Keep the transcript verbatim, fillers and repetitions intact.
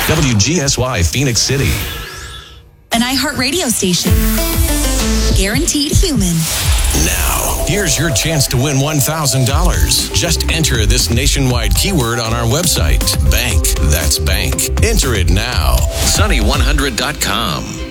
W G S Y Phoenix City. An iHeart radio station. Guaranteed human. Now, here's your chance to win one thousand dollars. Just enter this nationwide keyword on our website. Bank. That's bank. Enter it now. Sunny one hundred dot com.